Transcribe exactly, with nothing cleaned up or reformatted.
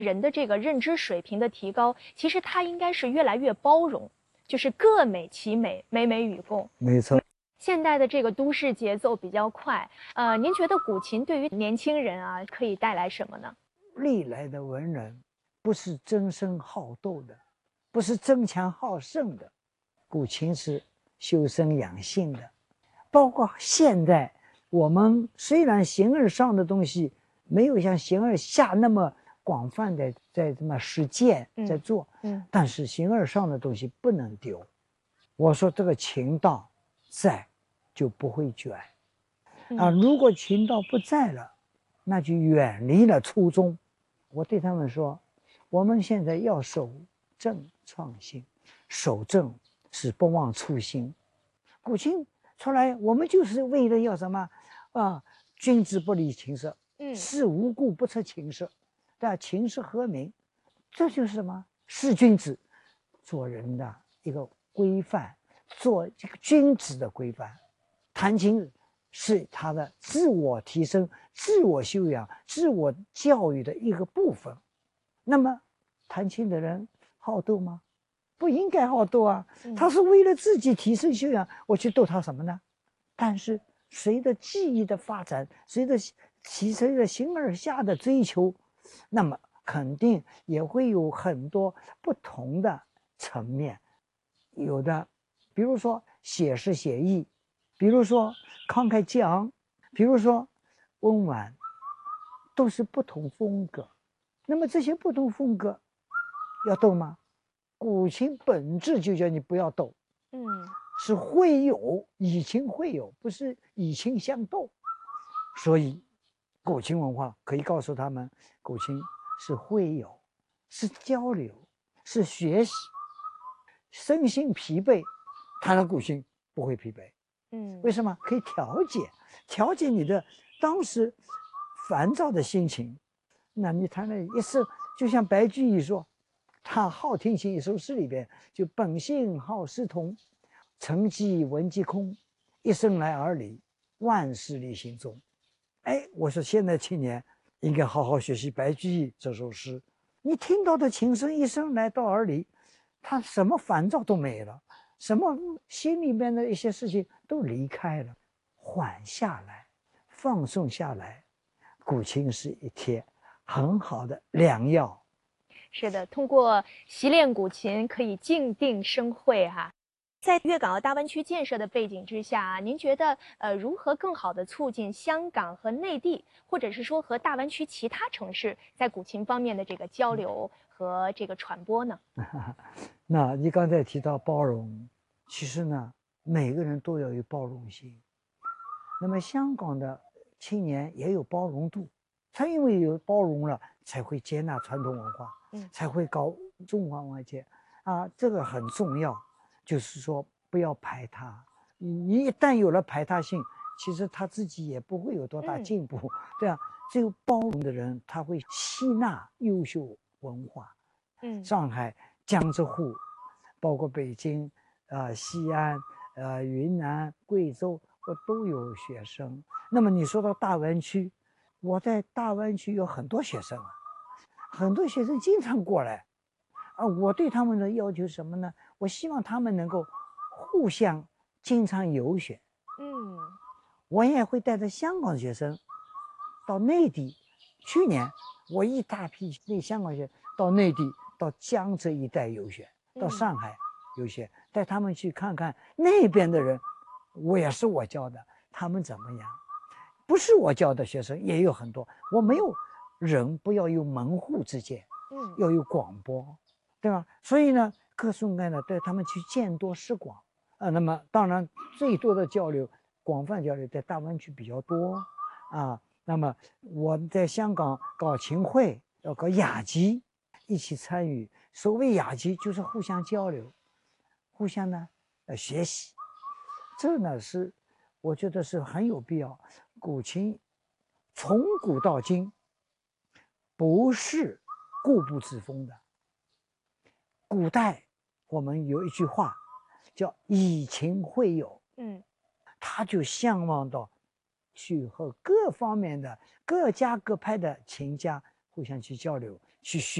人的这个认知水平的提高，其实它应该是越来越包容，就是各美其美，美美与共。 没错。 现代的这个都市节奏比较快，呃，您觉得古琴对于年轻人啊，可以带来什么呢？ 历来的文人不是争胜好斗的，不是争强好胜的，古琴是修身养性的。包括现在我们虽然形而上的东西没有像形而下那么广泛的在这么实践在做，嗯嗯、但是形而上的东西不能丢。我说这个琴道在，就不会卷。啊，如果琴道不在了，那就远离了初衷。我对他们说，我们现在要守正创新，守正是不忘初心。古琴出来，我们就是为了要什么啊？君子不离琴瑟，嗯，事无故不出琴瑟，对吧？琴瑟和鸣，这就是什么？是君子做人的一个规范，做这个君子的规范。弹琴是他的自我提升、自我修养、自我教育的一个部分。那么，弹琴的人好斗吗？不应该好斗啊！他是为了自己提升修养，我去斗他什么呢？但是随着技艺的发展，随着其随着形而下的追求，那么肯定也会有很多不同的层面。有的，比如说写实写意，比如说慷慨激昂，比如说温婉，都是不同风格。那么这些不同风格要斗吗？古琴本质就叫你不要斗，嗯，是会友，以琴会友，不是以琴相斗。所以古琴文化可以告诉他们，古琴是会友，是交流，是学习。身心疲惫，弹了古琴不会疲惫。嗯，为什么？可以调节，调节你的当时烦躁的心情。那你弹了一首，就像白居易说，他《好听琴》一首诗里边，就本性好诗同，沉寂闻即空，一生来而立，万事立心中。哎，我说现在青年应该好好学习白居易这首诗。你听到的琴声一生来到而离，他什么烦躁都没了，什么心里面的一些事情都离开了，缓下来，放松下来。古琴是一帖很好的良药。 是的，通过习练古琴可以静定生慧哈、啊。在粤港澳大湾区建设的背景之下，您觉得呃如何更好地促进香港和内地，或者是说和大湾区其他城市在古琴方面的这个交流和这个传播呢？ 那你刚才提到包容，其实呢，每个人都要有包容心。那么香港的青年也有包容度，他因为有包容了，才会接纳传统文化，嗯，才会搞中华文化节啊，这个很重要。就是说不要排他，你你一旦有了排他性，其实他自己也不会有多大进步，嗯、对啊。只有包容的人，他会吸纳优秀文化。嗯，上海、江浙沪，包括北京、呃西安、呃云南、贵州，我都有学生。那么你说到大湾区，我在大湾区有很多学生啊，很多学生经常过来。啊，我对他们的要求是什么呢？我希望他们能够互相经常游学。嗯，我也会带着香港学生到内地。去年我一大批那香港学生到内地，到江浙一带游学，到上海游学，带他们去看看那边的人，我也是我教的，他们怎么样？不是我教的学生也有很多。我没有人不要有门户之见，嗯，要有广播。对吧？所以呢，各种各样的带他们去见多识广啊。那么当然，最多的交流、广泛交流在大湾区比较多啊。那么我在香港搞琴会，要搞雅集，一起参与。所谓雅集，就是互相交流，互相呢呃学习。这呢是我觉得是很有必要。古琴从古到今不是固步自封的。古代我们有一句话叫以琴会友，嗯，他就向往到去和各方面的各家各派的琴家互相去交流， 去学。